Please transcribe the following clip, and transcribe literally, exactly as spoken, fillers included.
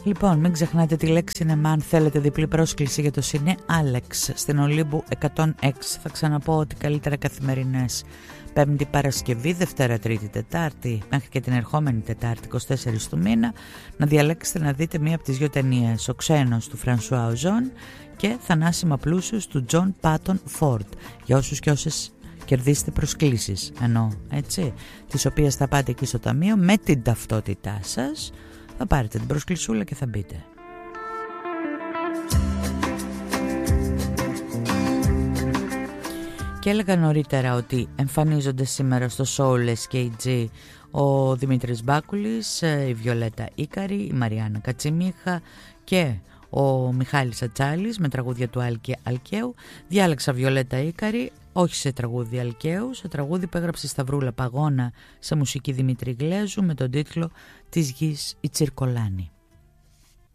Λοιπόν, μην ξεχνάτε τη λέξη σινεμά αν θέλετε διπλή πρόσκληση για το Σινέ Άλεξ στην Ολύμπου εκατόν έξι. Θα ξαναπώ ότι καλύτερα καθημερινές Πέμπτη, Παρασκευή, Δευτέρα, Τρίτη, Τετάρτη μέχρι και την ερχόμενη Τετάρτη είκοσι τέσσερις του μήνα να διαλέξετε να δείτε μία από τις δύο ταινίες, Ο Ξένος του Φρανσουά Οζόν και Θανάσιμα Πλούσιος του Τζον Πάτον Φόρντ, για όσους και όσες κερδίσετε προσκλήσεις, εννοώ, έτσι, τις οποίες θα πάτε εκεί στο ταμείο με την ταυτότητά σας, θα πάρετε την προσκλησούλα και θα μπείτε. Και έλεγα νωρίτερα ότι εμφανίζονται σήμερα στο Soul ες κέι τζι ο Δημήτρης Μπάκουλης, η Βιολέτα Ίκαρη, η Μαριάννα Κατσιμίχα και ο Μιχάλης Ατσάλης με τραγούδια του Άλκη Αλκαίου. Διάλεξα Βιολέτα Ίκαρη, όχι σε τραγούδι Αλκαίου, σε τραγούδι που έγραψε η Σταυρούλα Παγώνα σε μουσική Δημήτρη Γλέζου με τον τίτλο «Της γης η Τσιρκολάνη».